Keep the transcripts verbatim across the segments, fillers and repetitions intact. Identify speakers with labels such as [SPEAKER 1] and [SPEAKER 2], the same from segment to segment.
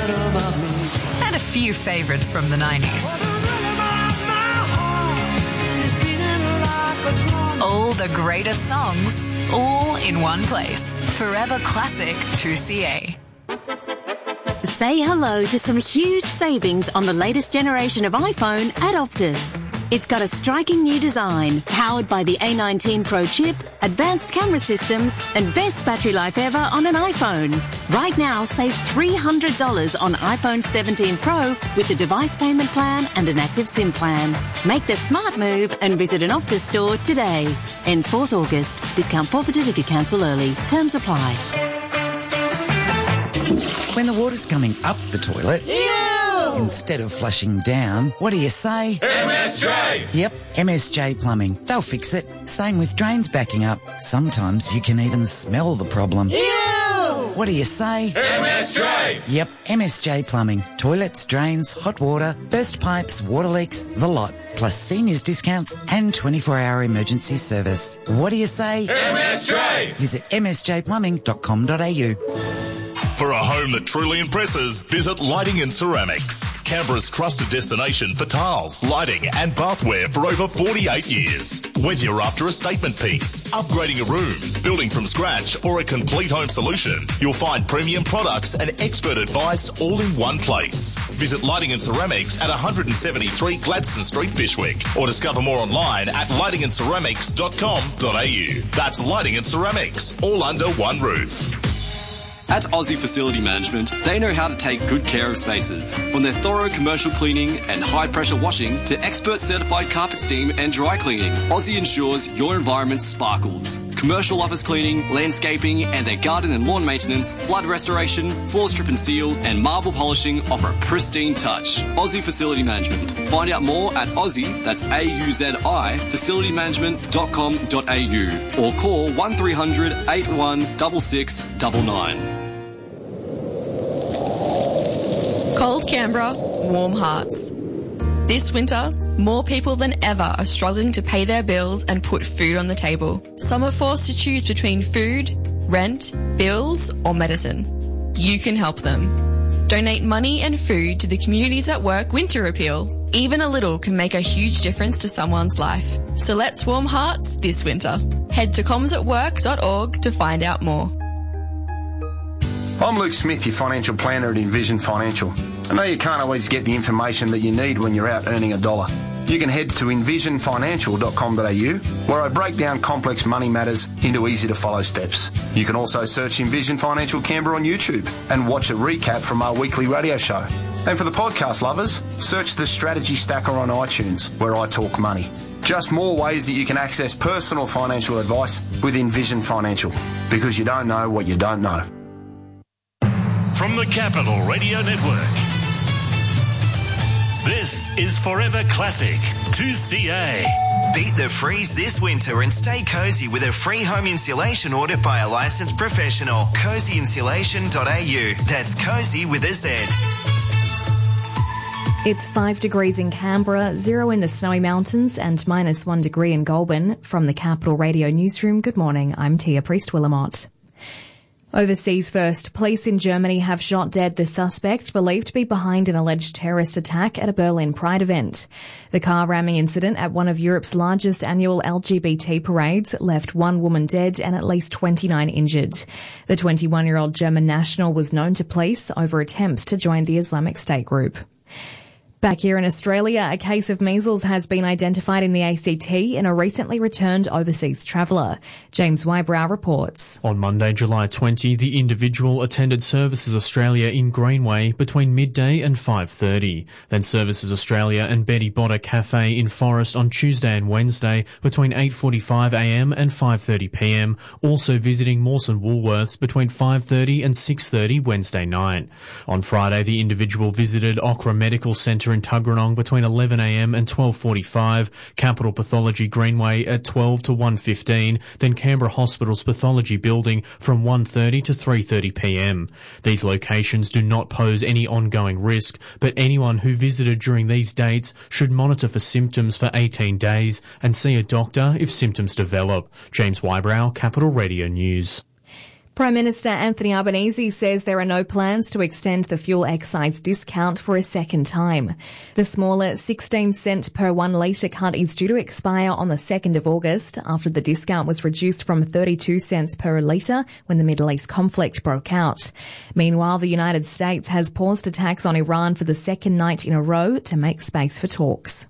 [SPEAKER 1] And a few favourites from the nineties. All the greatest songs, all in one place. Forever Classic two C A.
[SPEAKER 2] Say hello to some huge savings on the latest generation of iPhone at Optus. It's got a striking new design, powered by the A nineteen Pro chip, advanced camera systems, and best battery life ever on an iPhone. Right now, save three hundred dollars on iPhone seventeen Pro with the device payment plan and an active SIM plan. Make the smart move and visit an Optus store today. Ends fourth August. Discount forfeited if you cancel early. Terms apply.
[SPEAKER 3] When the water's coming up the toilet,
[SPEAKER 4] Ew!
[SPEAKER 3] instead of flushing down, what do you say?
[SPEAKER 4] M S J!
[SPEAKER 3] Yep, M S J Plumbing. They'll fix it. Same with drains backing up. Sometimes you can even smell the problem.
[SPEAKER 4] Ew!
[SPEAKER 3] What do you say?
[SPEAKER 4] M S J!
[SPEAKER 3] Yep, M S J Plumbing. Toilets, drains, hot water, burst pipes, water leaks, the lot. Plus seniors discounts and twenty-four hour emergency service. What do you say?
[SPEAKER 4] M S J!
[SPEAKER 3] Visit m s j plumbing dot com dot a u.
[SPEAKER 5] For a home that truly impresses, visit Lighting and Ceramics. Canberra's trusted destination for tiles, lighting and bathware for over forty-eight years. Whether you're after a statement piece, upgrading a room, building from scratch or a complete home solution, you'll find premium products and expert advice all in one place. Visit Lighting and Ceramics at one seventy-three Gladstone Street, Fishwick, or discover more online at lighting and ceramics dot com dot a u. That's Lighting and Ceramics, all under one roof.
[SPEAKER 6] At Aussie Facility Management, they know how to take good care of spaces. From their thorough commercial cleaning and high-pressure washing to expert certified carpet steam and dry cleaning, Aussie ensures your environment sparkles. Commercial office cleaning, landscaping, and their garden and lawn maintenance, flood restoration, floor strip and seal, and marble polishing offer a pristine touch. Aussie Facility Management. Find out more at Aussie, that's A U Z I, facility management dot com dot a u, or call one three hundred, eight one six six nine nine.
[SPEAKER 7] Cold Canberra, warm hearts. This winter, more people than ever are struggling to pay their bills and put food on the table. Some are forced to choose between food, rent, bills, or medicine. You can help them. Donate money and food to the Communities at Work Winter Appeal. Even a little can make a huge difference to someone's life. So let's warm hearts this winter. Head to comms at work dot org to find out more.
[SPEAKER 8] I'm Luke Smith, your financial planner at Envision Financial. I know you can't always get the information that you need when you're out earning a dollar. You can head to envision financial dot com dot a u, where I break down complex money matters into easy-to-follow steps. You can also search Envision Financial Canberra on YouTube and watch a recap from our weekly radio show. And for the podcast lovers, search the Strategy Stacker on iTunes, where I talk money. Just more ways that you can access personal financial advice with Envision Financial, because you don't know what you don't know.
[SPEAKER 9] From the Capital Radio Network, this is Forever Classic two C A.
[SPEAKER 10] Beat the freeze this winter and stay cosy with a free home insulation audit by a licensed professional. cozy insulation dot a u. That's cozy with a Z.
[SPEAKER 11] It's five degrees in Canberra, zero in the Snowy Mountains, and minus one degree in Goulburn. From the Capital Radio Newsroom, good morning. I'm Tia Priest-Willamot. Overseas first, police in Germany have shot dead the suspect believed to be behind an alleged terrorist attack at a Berlin Pride event. The car ramming incident at one of Europe's largest annual L G B T parades left one woman dead and at least twenty-nine injured. The twenty-one-year-old German national was known to police over attempts to join the Islamic State group. Back here in Australia, a case of measles has been identified in the A C T in a recently returned overseas traveller. James Wybrow reports.
[SPEAKER 12] On Monday, July twentieth, the individual attended Services Australia in Greenway between midday and five thirty. Then Services Australia and Betty Botter Cafe in Forest on Tuesday and Wednesday between eight forty-five a m and five thirty p m. Also visiting Mawson Woolworths between five thirty and six thirty Wednesday night. On Friday, the individual visited Ochra Medical Centre in Tuggeranong between eleven a m and twelve forty-five, Capital Pathology Greenway at twelve to one fifteen, then Canberra Hospital's Pathology Building from one thirty to three thirty p m. These locations do not pose any ongoing risk, but anyone who visited during these dates should monitor for symptoms for eighteen days and see a doctor if symptoms develop. James Wybrow, Capital Radio News.
[SPEAKER 11] Prime Minister Anthony Albanese says there are no plans to extend the fuel excise discount for a second time. The smaller sixteen cent per one litre cut is due to expire on the second of August after the discount was reduced from thirty-two cents per litre when the Middle East conflict broke out. Meanwhile, the United States has paused attacks on Iran for the second night in a row to make space for talks.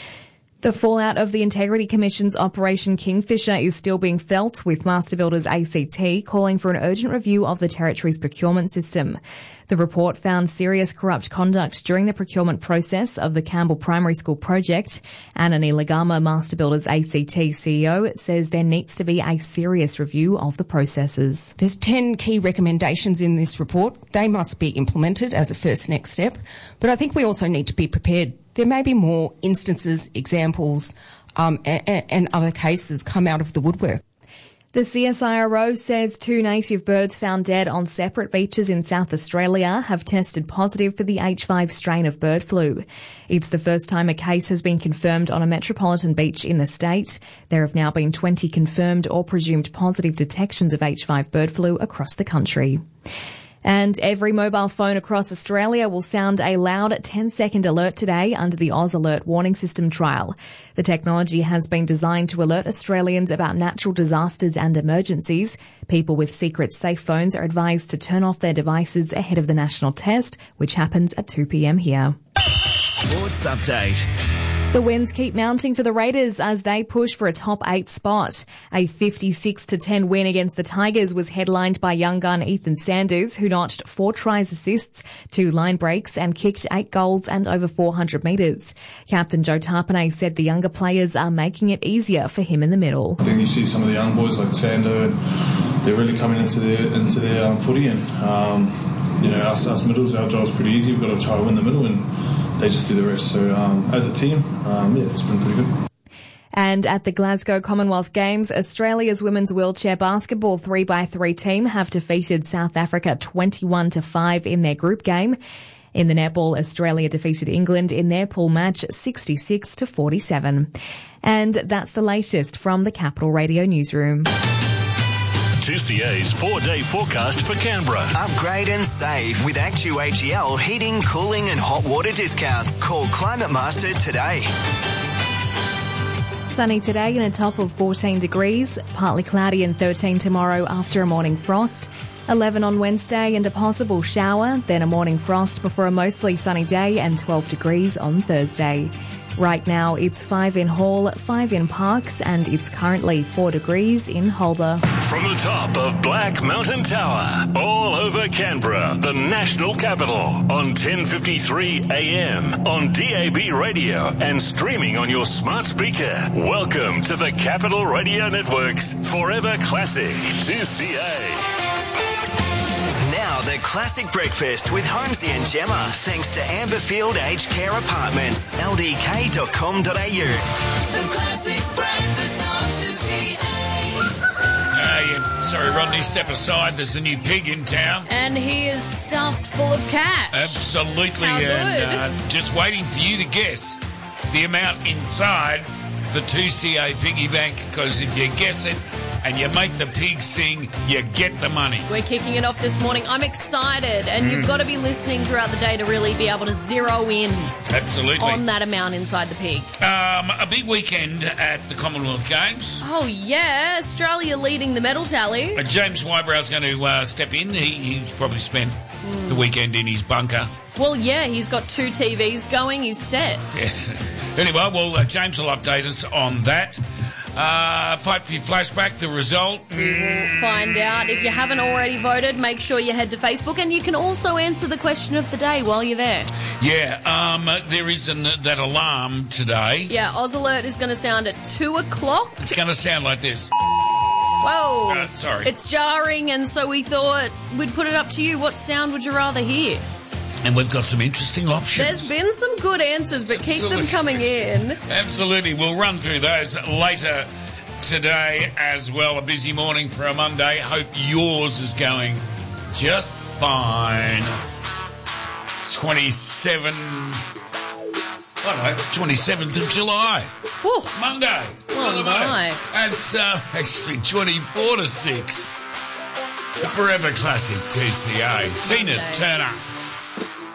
[SPEAKER 11] The fallout of the Integrity Commission's Operation Kingfisher is still being felt, with Master Builders A C T calling for an urgent review of the territory's procurement system. The report found serious corrupt conduct during the procurement process of the Campbell Primary School project. Anani Lagama, Master Builders A C T C E O, says there needs to be a serious review of the processes.
[SPEAKER 13] There's ten key recommendations in this report. They must be implemented as a first next step. But I think we also need to be prepared. There may be more instances, examples, um, and, and other cases come out of the woodwork.
[SPEAKER 11] The C S I R O says two native birds found dead on separate beaches in South Australia have tested positive for the H five strain of bird flu. It's the first time a case has been confirmed on a metropolitan beach in the state. There have now been twenty confirmed or presumed positive detections of H five bird flu across the country. And every mobile phone across Australia will sound a loud ten-second alert today under the Oz Alert warning system trial. The technology has been designed to alert Australians about natural disasters and emergencies. People with secret safe phones are advised to turn off their devices ahead of the national test, which happens at two p.m. here.
[SPEAKER 10] Sports update.
[SPEAKER 11] The wins keep mounting for the Raiders as they push for a top eight spot. A fifty-six to ten win against the Tigers was headlined by young gun Ethan Sanders, who notched four tries, assists, two line breaks and kicked eight goals and over four hundred metres. Captain Joe Tarpanay said the younger players are making it easier for him in the middle.
[SPEAKER 14] I think you see some of the young boys like Sander, and they're really coming into their into their um, footy, and um, you know us, us middles, our job's pretty easy. We've got to try to win the middle, and they just do the rest. So um, as a team, um, yeah, it's been pretty good.
[SPEAKER 11] And at the Glasgow Commonwealth Games, Australia's women's wheelchair basketball three by three team have defeated South Africa twenty-one to five in their group game. In the netball, Australia defeated England in their pool match sixty-six to forty-seven. And that's the latest from the Capital Radio newsroom.
[SPEAKER 9] two C A's four-day forecast for Canberra.
[SPEAKER 10] Upgrade and save with Actu H E L heating, cooling and hot water discounts. Call Climate Master today.
[SPEAKER 11] Sunny today and a top of fourteen degrees, partly cloudy and thirteen tomorrow after a morning frost. eleven on Wednesday and a possible shower, then a morning frost before a mostly sunny day and twelve degrees on Thursday. Right now it's five in Hall, five in Parkes, and it's currently four degrees in Holder.
[SPEAKER 9] From the top of Black Mountain Tower, all over Canberra, the national capital, on ten fifty-three A M, on D A B radio, and streaming on your smart speaker. Welcome to the Capital Radio Network's Forever Classic two C A.
[SPEAKER 10] Now the Classic Breakfast with Holmesy and Gemma, thanks to Amberfield Aged Care Apartments, L D K dot com dot a u.
[SPEAKER 15] The Classic Breakfast on two C A.
[SPEAKER 16] Uh, yeah, sorry, Rodney, step aside. There's a new pig in town.
[SPEAKER 17] And he is stuffed full of cash.
[SPEAKER 16] Absolutely.
[SPEAKER 17] How
[SPEAKER 16] and uh, just waiting for you to guess the amount inside the two C A piggy bank, because if you guess it, and you make the pig sing, you get the money.
[SPEAKER 17] We're kicking it off this morning. I'm excited, and mm. you've got to be listening throughout the day to really be able to zero in
[SPEAKER 16] Absolutely.
[SPEAKER 17] on that amount inside the pig.
[SPEAKER 16] Um, a big weekend at the Commonwealth Games.
[SPEAKER 17] Oh, yeah. Australia leading the medal tally.
[SPEAKER 16] Uh, James Wybrow's going to uh, step in. He, he's probably spent mm. the weekend in his bunker.
[SPEAKER 17] Well, yeah, he's got two T Vs going. He's set.
[SPEAKER 16] Yes. Anyway, well, uh, James will update us on that. Uh, fight for your flashback, the result.
[SPEAKER 17] We will find out. If you haven't already voted, make sure you head to Facebook, and you can also answer the question of the day while you're there.
[SPEAKER 16] Yeah, um, there is an, that alarm today.
[SPEAKER 17] Yeah, Oz Alert is going to sound at two o'clock.
[SPEAKER 16] It's going to sound like this.
[SPEAKER 17] Whoa.
[SPEAKER 16] Uh, sorry.
[SPEAKER 17] It's jarring, and so we thought we'd put it up to you. What sound would you rather hear?
[SPEAKER 16] And we've got some interesting options.
[SPEAKER 17] There's been some good answers, but keep Absolutely. them coming in.
[SPEAKER 16] Absolutely. We'll run through those later today as well. A busy morning for a Monday. Hope yours is going just fine. It's twenty-seven... Oh, no, it's twenty-seventh of July.
[SPEAKER 17] Whew.
[SPEAKER 16] Monday.
[SPEAKER 17] Oh, my.
[SPEAKER 16] It's uh, actually twenty-four to six. The Forever Classic two C A. Tina Turner.